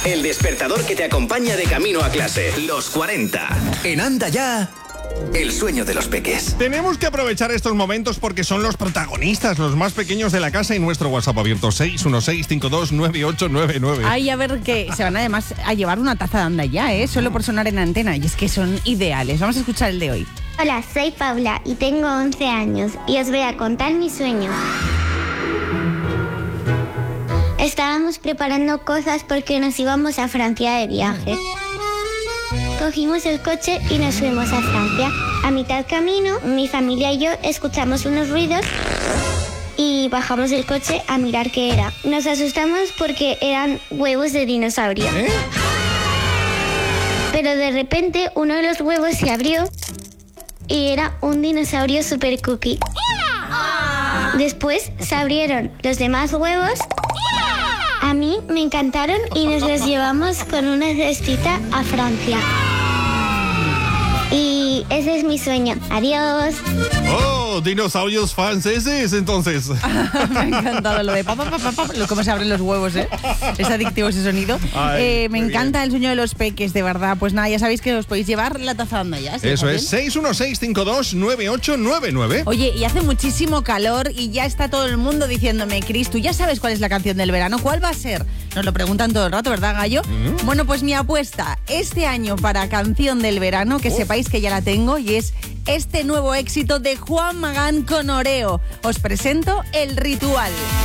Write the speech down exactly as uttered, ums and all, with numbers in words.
El despertador que te acompaña de camino a clase. Los cuarenta. En Anda Ya, el sueño de los peques. Tenemos que aprovechar estos momentos porque son los protagonistas, los más pequeños de la casa, y nuestro WhatsApp abierto seis uno seis cinco dos nueve ocho nueve nueve. Ay, a ver, que se van además a llevar una taza de Anda Ya, ¿eh? Solo por sonar en antena. Y es que son ideales. Vamos a escuchar el de hoy. Hola, soy Paula y tengo once años y os voy a contar mi sueño. Estábamos preparando cosas porque nos íbamos a Francia de viaje. Cogimos el coche y nos fuimos a Francia. A mitad camino, mi familia y yo escuchamos unos ruidos y bajamos del coche a mirar qué era. Nos asustamos porque eran huevos de dinosaurio. ¿Eh? Pero de repente uno de los huevos se abrió y era un dinosaurio super cookie. Después se abrieron los demás huevos. A mí me encantaron y nos los llevamos con una cestita a Francia. Y ese es mi sueño. Adiós. Oh, dinosaurios franceses, entonces. Me ha encantado lo de pa, pa, pa, pa, pa, lo cómo se abren los huevos, ¿eh? Es adictivo ese sonido. Ay, eh, me muy encanta bien. el sueño de los peques, de verdad. Pues nada, ya sabéis que os podéis llevar la taza de Anda Ya. ¿Sí? Eso ¿Está es, bien? seis uno seis cinco dos nueve ocho nueve nueve. Oye, y hace muchísimo calor y ya está todo el mundo diciéndome, Cris, ¿tú ya sabes cuál es la canción del verano? ¿Cuál va a ser? Nos lo preguntan todo el rato, ¿verdad, Gallo? Mm. Bueno, pues mi apuesta este año para canción del verano, que Oh. sepáis que ya la tengo, y es este nuevo éxito de Juan Magán con Oreo. Os presento El Ritual.